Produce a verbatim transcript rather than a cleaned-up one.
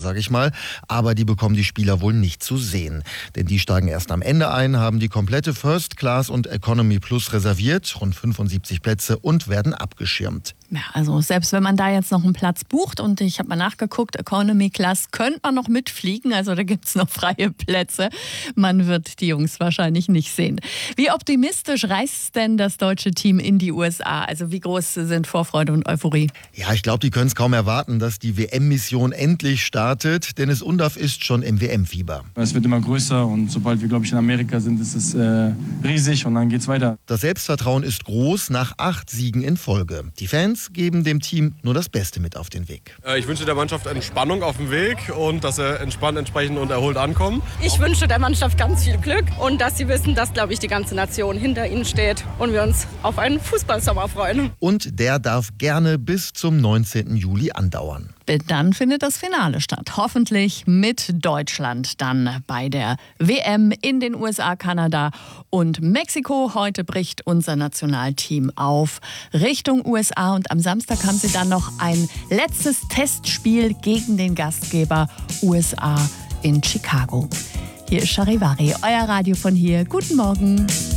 sage ich mal. Aber die bekommen die Spieler wohl nicht zu sehen. Denn die steigen erst am Ende ein, haben die komplette First Class und Economy Plus reserviert, rund fünfundsiebzig Plätze, und werden abgeschirmt. Ja, also selbst wenn man da jetzt noch einen Platz bucht, und ich habe mal nachgeguckt, Economy Class könnte man noch mitfliegen, also da gibt es noch freie Plätze. Man wird die Jungs wahrscheinlich nicht sehen. Wie optimistisch reist denn das deutsche Team in die U S A? Also wie groß sind Vorfreude und Euphorie? Ja, ich glaube, die können es kaum erwarten, dass die W M-Mission endlich startet. Dennis Undaff ist schon im W M-Fieber. Es wird immer größer und sobald wir, glaube ich, in Amerika sind, ist es äh, riesig und dann geht's weiter. Das Selbstvertrauen ist groß nach acht Siegen in Folge. Die Fans geben dem Team nur das Beste mit auf den Weg. Ich wünsche der Mannschaft Entspannung auf dem Weg und dass sie entspannt, entsprechend und erholt ankommen. Ich wünsche der Mannschaft ganz viel Glück und dass sie wissen, dass, glaube ich, die ganze Nation hinter ihnen steht und wir uns auf einen Fußballsommer freuen. Und der darf gerne bis zum neunzehnten Juli andauern. Dann findet das Finale statt. Hoffentlich mit Deutschland dann bei der W M in den U S A, Kanada und Mexiko. Heute bricht unser Nationalteam auf Richtung U S A und am Samstag haben sie dann noch ein letztes Testspiel gegen den Gastgeber U S A in Chicago. Hier ist Charivari, euer Radio von hier. Guten Morgen.